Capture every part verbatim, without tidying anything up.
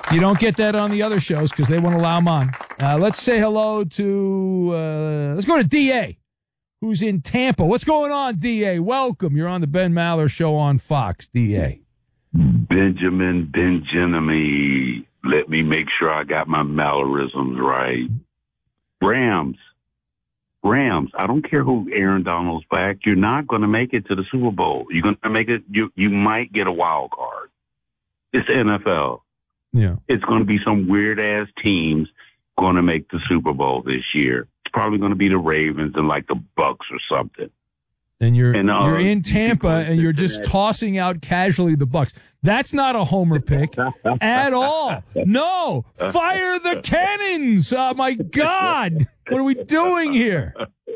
You don't get that on the other shows because they won't allow them on. Uh, let's say hello to, uh, let's go to D A, who's in Tampa. What's going on, D A? Welcome. You're on the Ben Maller Show on Fox, D A. Benjamin Benjamin. Let me make sure I got my Mallorisms right. Rams. Rams. I don't care who Aaron Donald's back. You're not going to make it to the Super Bowl. You're going to make it. You you might get a wild card. It's the N F L. Yeah. It's going to be some weird ass teams going to make the Super Bowl this year. It's probably going to be the Ravens and like the Bucks or something. And you're and, uh, you're in Tampa and you're just tossing out casually the Bucks. That's not a homer pick at all. No, fire the cannons! Oh my God, what are we doing here?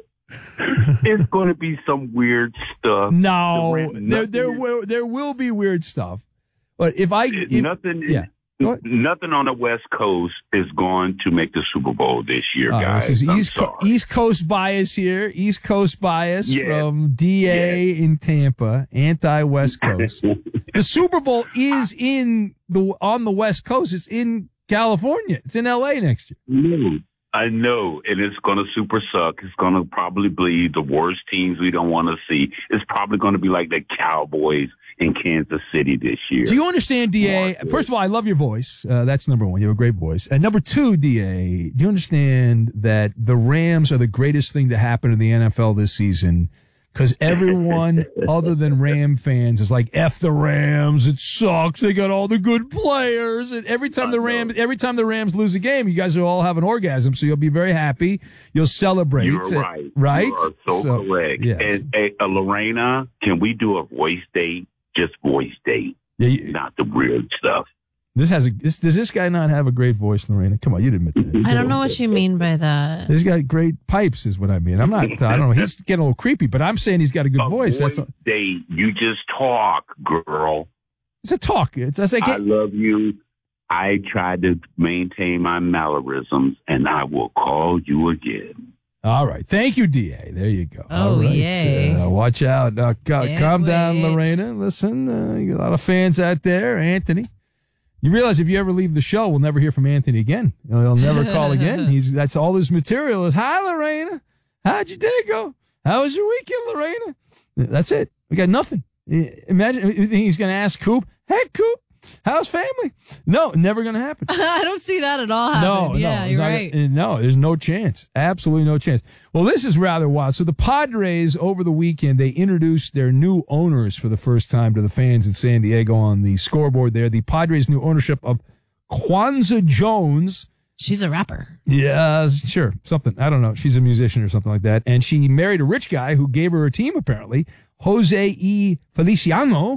It's going to be some weird stuff. No, the there there will there will be weird stuff. But if I if, nothing, yeah. Nothing on the West Coast is going to make the Super Bowl this year, uh, guys. This is East, Co- East Coast bias here. East Coast bias yeah. from D A yeah. in Tampa, anti-West Coast. The Super Bowl is in the on the West Coast. It's in California. It's in L A next year. No, I know, and it's going to super suck. It's going to probably be the worst teams we don't want to see. It's probably going to be like the Cowboys in Kansas City this year. Do you understand, D A? First of all, I love your voice. Uh, that's number one. You have a great voice. And number two, D A, do you understand that the Rams are the greatest thing to happen in the N F L this season? Because everyone other than Ram fans is like, F the Rams. It sucks. They got all the good players. And every time the Rams, every time the Rams lose a game, you guys will all have an orgasm. So you'll be very happy. You'll celebrate. You're right. Right? You are so, so correct. Yes. And uh, Lorena, can we do a voice date? Just voice date, yeah, you, not the weird stuff. This has a. This, does this guy not have a great voice, Lorena? Come on, you'd admit that. I don't know what you mean by that. He's got great pipes, is what I mean. I'm not. I don't know. He's getting a little creepy, but I'm saying he's got a good a voice. voice That's date. You just talk, girl. It's a talk. It's, it's like I love you. I try to maintain my Mallorisms, and I will call you again. All right. Thank you, D A. There you go. Oh, All right. yay. Uh, watch out. Uh, ca- calm wait. down, Lorena. Listen, uh, you got a lot of fans out there. Anthony. You realize if you ever leave the show, we'll never hear from Anthony again. He'll, he'll never call again. He's That's all his material is, hi, Lorena. How'd your day go? How was your weekend, Lorena? That's it. We got nothing. Imagine you think he's going to ask Coop, hey, Coop. How's family? No, never going to happen. I don't see that at all happening. No, yeah, no, you're not, right. No, there's no chance. Absolutely no chance. Well, this is rather wild. So the Padres over the weekend, they introduced their new owners for the first time to the fans in San Diego on the scoreboard there. The Padres' new ownership of Kwanzaa Jones. She's a rapper. Yeah, sure. Something. I don't know. She's a musician or something like that. And she married a rich guy who gave her a team, apparently, Jose E. Feliciano.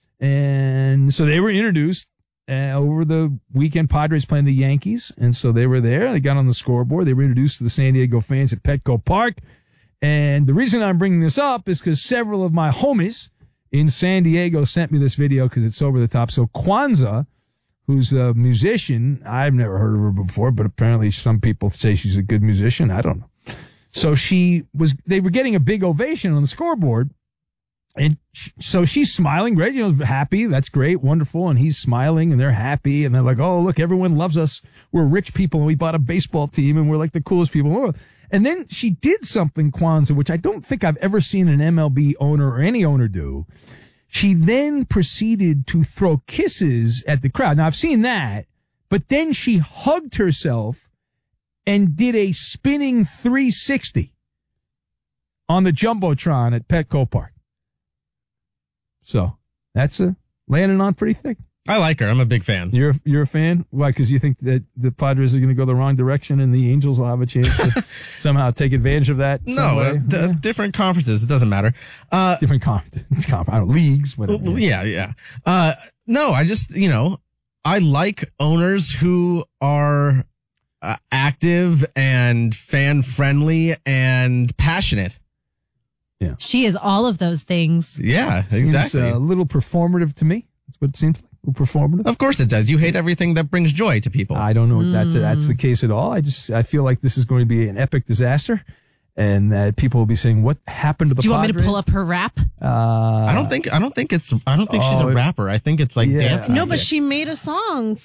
And so they were introduced uh, over the weekend. Padres playing the Yankees, and so they were there. They got on the scoreboard. They were introduced to the San Diego fans at Petco Park. And the reason I'm bringing this up is because several of my homies in San Diego sent me this video because it's over the top. So Kwanzaa, who's a musician, I've never heard of her before, but apparently some people say she's a good musician. I don't know. So she was. They were getting a big ovation on the scoreboard. And so she's smiling, great, you know, happy. That's great, wonderful. And he's smiling and they're happy. And they're like, oh, look, everyone loves us. We're rich people and we bought a baseball team and we're like the coolest people in the world. And then she did something, Kwanzaa, which I don't think I've ever seen an M L B owner or any owner do. She then proceeded to throw kisses at the crowd. Now, I've seen that, but then she hugged herself and did a spinning three sixty on the Jumbotron at Petco Park. So that's a landing on pretty thick. I like her. I'm a big fan. You're you're a fan? Why? Because you think that the Padres are going to go the wrong direction and the Angels will have a chance to somehow take advantage of that? No, uh, d- yeah. different conferences. It doesn't matter. Uh, different con- con- I don't know, leagues. Whatever. Yeah, yeah. Uh, no, I just, you know, I like owners who are uh, active and fan friendly and passionate. Yeah. She is all of those things. Yeah, Seems, exactly. Uh, a little performative to me. That's what it seems like. A little performative. Of course it does. You hate everything that brings joy to people. I don't know if that's, that's the case at all. I just, I feel like this is going to be an epic disaster and that people will be saying, what happened to the Padres? Do you want me to pull up her rap? Uh, I don't think, I don't think it's, I don't think oh, she's a rapper. I think it's like yeah. dancing. No, but she made a song